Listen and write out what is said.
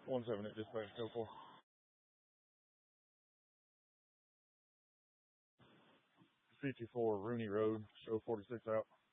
17 at dispatch, go for. 54 Rooney Road, show 46 out.